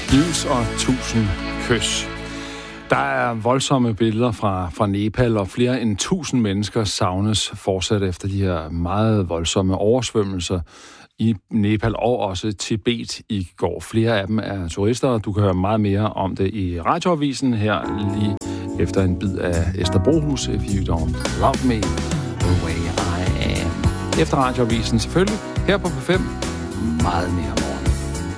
Livs og 1000 kys. Der er voldsomme billeder fra Nepal, og flere end 1000 mennesker savnes fortsat efter de her meget voldsomme oversvømmelser i Nepal og også Tibet i går. Flere af dem er turister, og du kan høre meget mere om det i Radioavisen her lige efter en bid af Esther Brohus, If You Don't Love Me The Way I Am. Efter Radioavisen selvfølgelig, her på P5, meget mere morgen.